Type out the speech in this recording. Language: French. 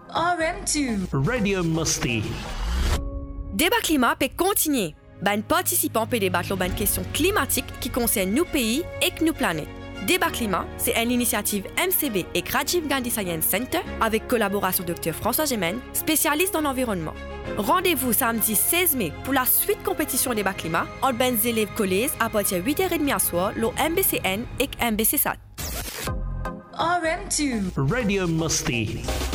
RM2 Radio Musti. Débat climat peut continuer. Les participants peuvent débattre sur les questions climatiques qui concernent nos pays et nos planètes. Débat climat, c'est une initiative MCB et Rajiv Gandhi Science Center avec collaboration Dr François Gemène, spécialiste dans l'environnement. Rendez-vous samedi 16 mai pour la suite compétition débat climat entre les élèves collèges à partir de 8h30 à soir, le MBCN et MBCSAT. RM2 Radio Musti.